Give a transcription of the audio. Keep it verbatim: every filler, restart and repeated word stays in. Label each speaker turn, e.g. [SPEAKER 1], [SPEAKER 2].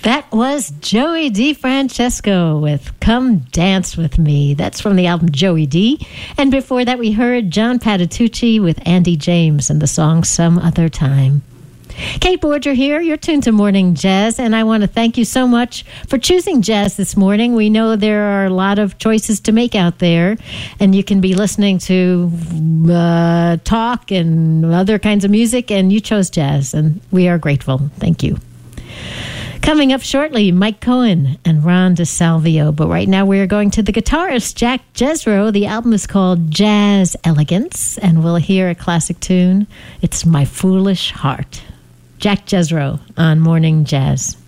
[SPEAKER 1] That was Joey DeFrancesco with Come Dance With Me. That's from the album Joey D. And before that, we heard John Patitucci with Andy James and the song Some Other Time. Kate Borger here. You're tuned to Morning Jazz, and I want to thank you so much for choosing jazz this morning. We know there are a lot of choices to make out there, and you can be listening to uh, talk and other kinds of music, and you chose jazz, and we are grateful. Thank you. Coming up shortly, Mike Cohen and Ron DeSalvio. But right now we're going to the guitarist, Jack Jezro. The album is called Jazz Elegance, and we'll hear a classic tune. It's My Foolish Heart. Jack Jezro on Morning Jazz.